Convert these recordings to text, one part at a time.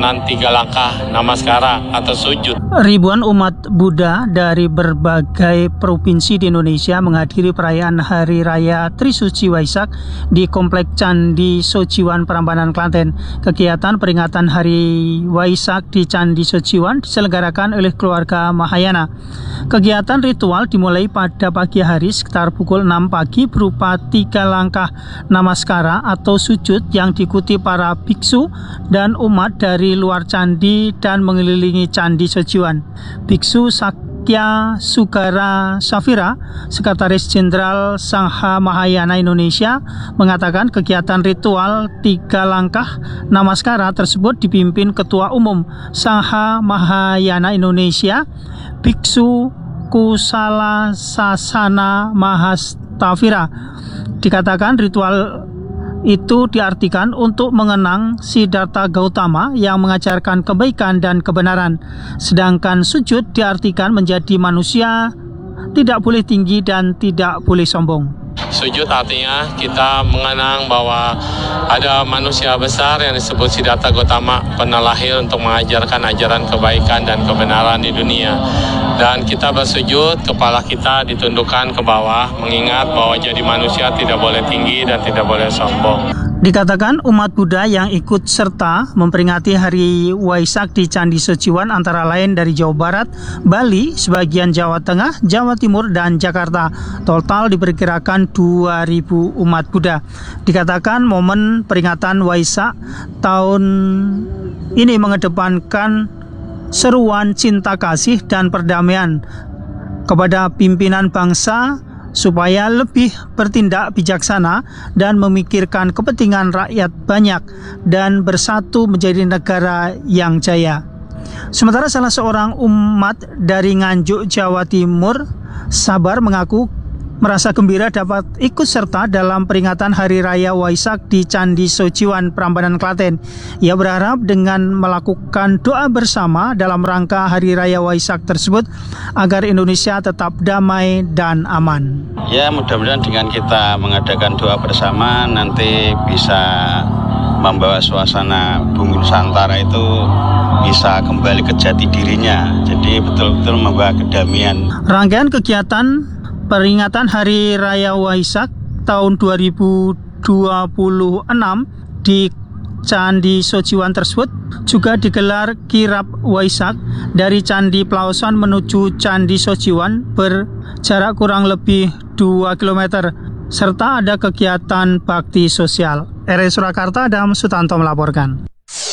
prambanan 3 langkah namaskara atau sujud. Ribuan umat Buddha dari berbagai provinsi di Indonesia menghadiri perayaan Hari Raya Trisuci Waisak di Komplek Candi Sojiwan, Prambanan, Klaten. Kegiatan peringatan Hari Waisak di Candi Sojiwan diselenggarakan oleh keluarga Mahayana. Kegiatan ritual dimulai pada pagi hari sekitar pukul 6 pagi berupa 3 langkah namaskara atau sujud yang diikuti para biksu dan umat dari luar candi dan mengelilingi Candi Sojiwan. Biksu Sakya Sugara Safira, Sekretaris Jenderal Sangha Mahayana Indonesia, mengatakan kegiatan ritual 3 langkah namaskara tersebut dipimpin Ketua Umum Sangha Mahayana Indonesia, Biksu Kusala Sasana Mahastafira. Dikatakan ritual itu diartikan untuk mengenang Siddhartha Gautama yang mengajarkan kebaikan dan kebenaran. Sedangkan sujud diartikan menjadi manusia tidak boleh tinggi dan tidak boleh sombong. Sujud artinya kita mengenang bahwa ada manusia besar yang disebut Siddhartha Gautama pernah lahir untuk mengajarkan ajaran kebaikan dan kebenaran di dunia. Dan kita bersujud, kepala kita ditundukkan ke bawah, mengingat bahwa jadi manusia tidak boleh tinggi dan tidak boleh sombong. Dikatakan umat Buddha yang ikut serta memperingati Hari Waisak di Candi Sojiwan antara lain dari Jawa Barat, Bali, sebagian Jawa Tengah, Jawa Timur, dan Jakarta. Total diperkirakan 2.000 umat Buddha. Dikatakan momen peringatan Waisak tahun ini mengedepankan seruan cinta kasih dan perdamaian kepada pimpinan bangsa supaya lebih bertindak bijaksana dan memikirkan kepentingan rakyat banyak dan bersatu menjadi negara yang jaya. Sementara salah seorang umat dari Nganjuk, Jawa Timur, Sabar, mengaku merasa gembira dapat ikut serta dalam peringatan Hari Raya Waisak di Candi Sojiwan, Prambanan, Klaten. Ia berharap dengan melakukan doa bersama dalam rangka Hari Raya Waisak tersebut agar Indonesia tetap damai dan aman. Ya, mudah-mudahan dengan kita mengadakan doa bersama nanti bisa membawa suasana bumi Nusantara itu bisa kembali ke jati dirinya. Jadi betul-betul membawa kedamaian. Rangkaian kegiatan peringatan Hari Raya Waisak tahun 2026 di Candi Sojiwan tersebut juga digelar kirap Waisak dari Candi Plaosan menuju Candi Sojiwan berjarak kurang lebih 2 km serta ada kegiatan bakti sosial. RRI Surakarta, Adam Sutanto melaporkan.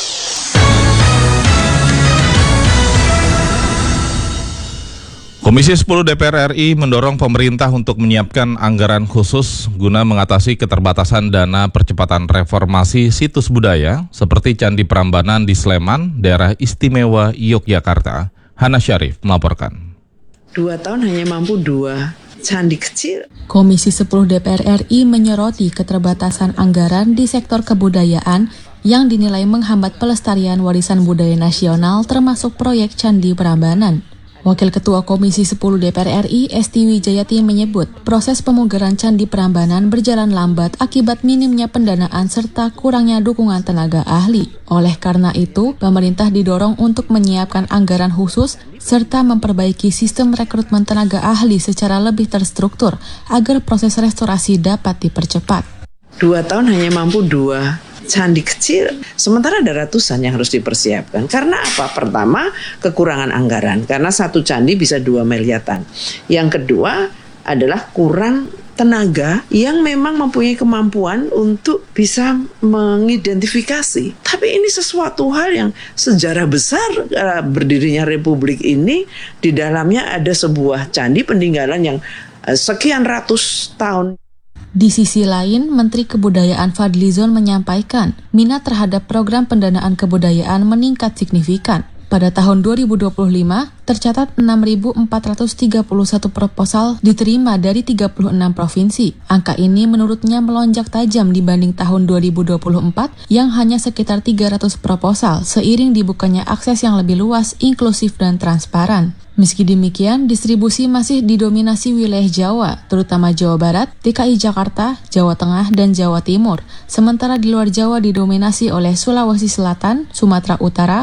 Komisi 10 DPR RI mendorong pemerintah untuk menyiapkan anggaran khusus guna mengatasi keterbatasan dana percepatan reformasi situs budaya seperti Candi Prambanan di Sleman, daerah istimewa Yogyakarta. Hana Syarif melaporkan. 2 tahun hanya mampu 2 candi kecil. Komisi 10 DPR RI menyoroti keterbatasan anggaran di sektor kebudayaan yang dinilai menghambat pelestarian warisan budaya nasional termasuk proyek Candi Prambanan. Wakil Ketua Komisi 10 DPR RI, Esti Wijayati menyebut, proses pemugaran Candi Prambanan berjalan lambat akibat minimnya pendanaan serta kurangnya dukungan tenaga ahli. Oleh karena itu, pemerintah didorong untuk menyiapkan anggaran khusus serta memperbaiki sistem rekrutmen tenaga ahli secara lebih terstruktur agar proses restorasi dapat dipercepat. 2 tahun hanya mampu 2 candi kecil, sementara ada ratusan yang harus dipersiapkan. Karena apa? Pertama, kekurangan anggaran, karena satu candi bisa 2 miliaran. Yang kedua adalah kurang tenaga yang memang mempunyai kemampuan untuk bisa mengidentifikasi. Tapi ini sesuatu hal yang sejarah besar berdirinya Republik ini, di dalamnya ada sebuah candi peninggalan yang sekian ratus tahun. Di sisi lain, Menteri Kebudayaan Fadlizon menyampaikan minat terhadap program pendanaan kebudayaan meningkat signifikan. Pada tahun 2025, tercatat 6.431 proposal diterima dari 36 provinsi. Angka ini menurutnya melonjak tajam dibanding tahun 2024 yang hanya sekitar 300 proposal, seiring dibukanya akses yang lebih luas, inklusif, dan transparan. Meski demikian, distribusi masih didominasi wilayah Jawa, terutama Jawa Barat, DKI Jakarta, Jawa Tengah, dan Jawa Timur. Sementara di luar Jawa didominasi oleh Sulawesi Selatan, Sumatera Utara,